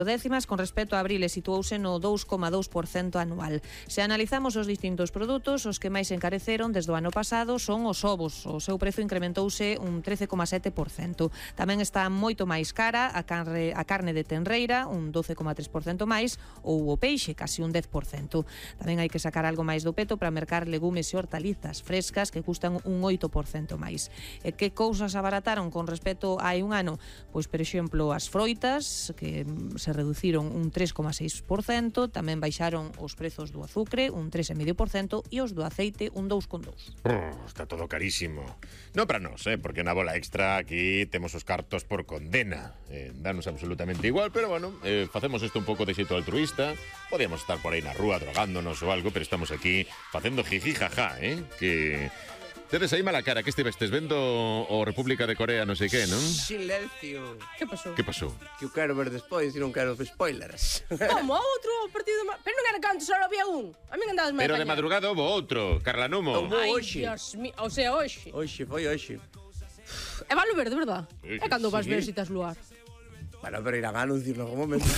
décimas con respecto a abril e situouse no 2,2% anual. Se analizamos os distintos produtos, os que máis encareceron desde o ano pasado son os ovos. O seu prezo incrementouse un 13,7%. Tamén está moito máis cara a carne de tenreira, un 12,3% máis, ou o peixe, casi un 10%. Tamén hai que sacar algo máis do peto para mercar legumes e hortalizas frescas que custan un 8% máis. E que cousas abarataron con respecto a hai un ano? Pois, por exemplo, as froitas, que se reduciron un 3,6%, tamén baixaron os prezos do azucre un 3,5% e os do aceite un 2,2%. Está todo carísimo. Non para nós, porque na bola extra aquí temos os cartos por condena. Danos absolutamente igual, pero bueno, facemos isto un pouco de xeito altruista. Podíamos estar por aí na rúa drogándonos ou algo, pero estamos aquí facendo jiji jaja, que... Tedes aí mala cara, que estivestes vendo o República de Corea non sei que, non? Silencio. Que pasou? Que pasou? Que o quero ver despois e non quero spoilers. Como outro partido pero non era canto, só había un. A min andabas máis. Pero de madrugada houve outro, Carlanumo. Ai, Hoxe. Dios mío, o sea, hoxe. Foi hoxe. É valo ver, de verdad. Sí, É cando vas sí. ver se estás luar. Bueno, pero irán a anunciar en algún momento.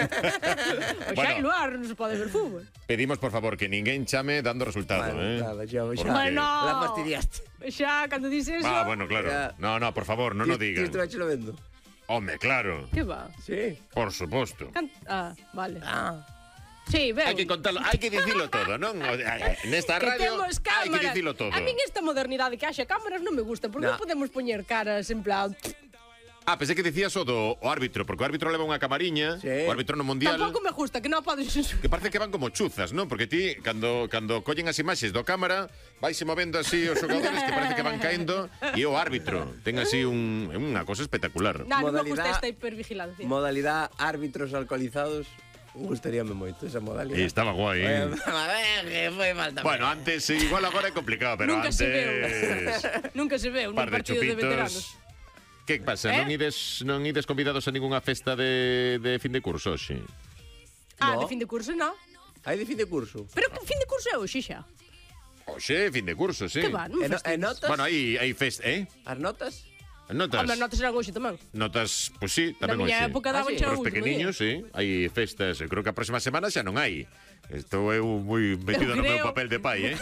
Hoxe hai luar, non se pode ver fútbol. Pedimos, por favor, que ninguén chame dando resultado, Nada, xa. Bueno. La fastidiaste. Xa, cando dices eso... Bueno, claro. Ya. No, por favor, non o digan. Ti estuve vendo. Home, claro. Que va? Sí. Por suposto. Vale. Ah. Sí, veo. Hai que contarlo, hai que dicilo todo, non? Nesta Que radio temos hai que cámaras. dicilo todo. A min esta modernidade que haxa cámaras non me gusta, porque non podemos poñer caras en plan... Pensei que dicías o do árbitro, porque o árbitro leva unha camariña, Sí. o árbitro no mundial, Tampouco me gusta, que non podes... que parece que van como chuzas, non? Porque ti, cando collen as imaxes do cámara, vaise movendo así os xogadores que parece que van caendo, e o árbitro ten así unha cosa espectacular. Non me gusta Modalidade- esta hipervigilancia. Modalidade árbitros alcoholizados. Gustaríame moito esa modalidade. E estaba guai, A ver, que foi falta. Bueno, antes, igual agora é complicado, pero Nunca antes... se veu. Nunca se veu nun Par de partido de chupitos. veteranos. Que pasa? Non ides convidados a ningunha festa de fin de curso hoxe? No. De fin de curso, non. Hai de fin de curso. Pero que fin de curso é hoxe xa. Hoxe, fin de curso, sí. Que va, non E festines. notas? Bueno, hai festa, As notas? Notas. Home, notas eran hoxe tamén. Notas, pois sí, Na tamén miña hoxe. época daban sí? xa Para o os último pequeniños, día. sí, hai festas. Eu creo que a próxima semana xa non hai. Estou eu moi metido no meu creo. papel de pai,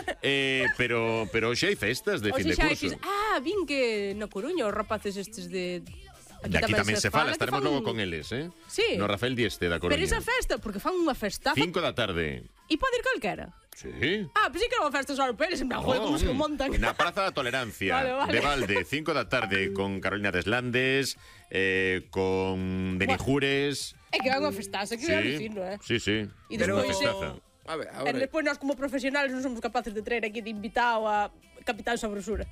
pero hoxe hai festas de fin Hoxe de xa hai curso. vin que na Coruña os rapaces estes de... De aquí tamén se fala, estaremos que fan logo con eles, Sí. No Rafael Dieste da Coruña. Pero esa festa, porque fan unha festaza 5 da tarde. e pode ir calquera. Sí. Pensei que era unha festa só para eles, en plan, joder, como se o montan. Na Praza da Tolerancia, Vale. de Valde, 5 da tarde, con Carolina Deslandes, con Denijures. É que é unha festaza, que é dicirlo, Sí. E É unha despois, festaza. A ver, E ahora... despois nós como profesionales non somos capaces de traer aquí de invitado a Capitán Sabrosura.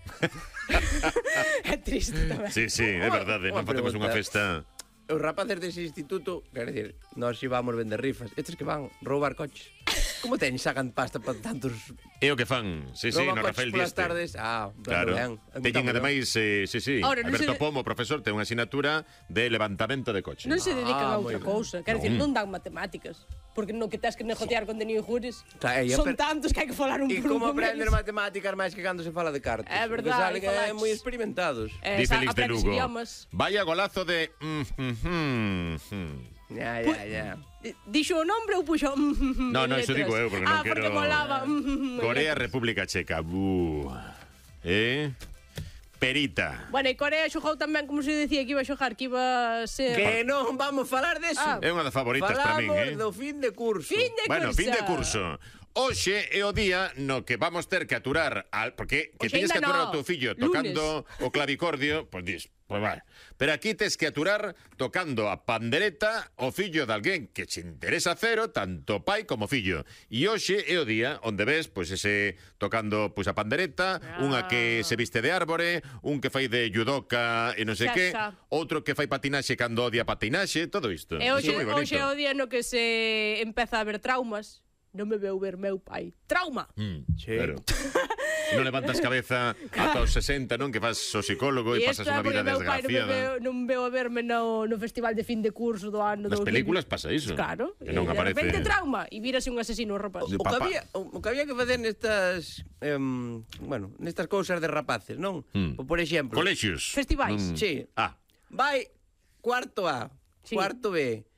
É triste tamén. Sí, é verdade, non facemos unha festa. Os rapaces dese instituto, quero dicir, nós íbamos vender rifas. Estes que van roubar coches. Como teñen, sacan pasta para tantos... É o que fan, sí, rouban no coches Rafael polas Dieste. tardes. Claro. Teñen ademais, sí, Ahora, non Alberto se- Pomo, profesor, ten unha asignatura de levantamiento de coches. Non se dedican a moi outra ben. cousa. Quero dicir, non dan matemáticas. Porque no que tens que negociar con Denijures Claro, son tantos que hai que falar un E por un como con aprender eles. matemáticas máis que cando se fala de cartas? É verdade, Porque salen falaches. moi experimentados. Di Félix de aprendes Lugo. idiomas. Vaya golazo de... Ya. Dixo o nombre ou puxo No, iso digo eu, porque non porque quero... molaba Corea, República Checa. Perita. Bueno, e Corea xogou tamén como se dicía que iba a xogar, que iba a ser... Que non vamos falar deso. Ah. É unha das favoritas para min, Falamos do fin de curso. Fin de Bueno, curso. fin de curso. Hoxe é o día no que vamos ter que aturar porque que Hoxe teñes que ainda aturar no. o teu fillo Lunes. tocando o clavicordio, pois dis, pois vai. Pero aquí tes que aturar tocando a pandereta o fillo de alguén que che interesa cero, tanto pai como fillo. E hoxe é o día onde ves pois ese tocando pois a pandereta, unha que se viste de árbore, un que fai de judoka e non sei Xa, que, xa. outro que fai patinaxe cando odia patinaxe, todo isto. E hoxe, Iso é moi bonito. hoxe é o día no que se empeza a haber traumas. Non me veu ver meu pai. Trauma! Sí. Claro. Non levantas cabeza ata os 60, non? Que vas ao psicólogo e pasas unha vida porque meu pai desgraciada. non veu a verme no festival de fin de curso do ano Nas 2000. películas pasa iso. Claro. Que non de aparece. repente trauma e vírase un asesino o rapaz. De O que, papá. había que facer nestas nestas cousas de rapaces, non? Por exemplo, Colexios. Festivais. Sí. Ah, Vai cuarto A, Sí. cuarto B,